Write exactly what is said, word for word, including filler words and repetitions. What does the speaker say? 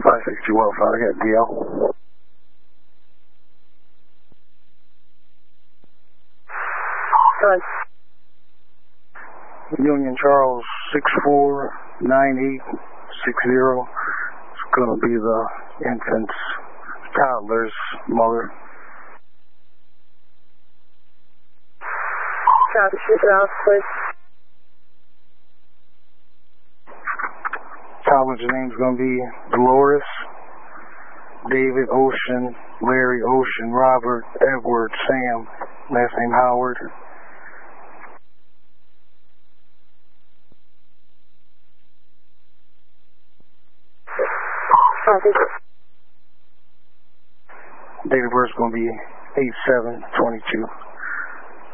five six two Wildfire, I got D L. Good. Union Charles six four nine eight six zero. It's going to be the infant's toddler's mother. Copy, shoot it out, please. Toddler's name's going to be Dolores, David, Ocean, Larry, Ocean, Robert, Edward, Sam, last name Howard. Copy. Date of birth is going to be eight seven twenty-two.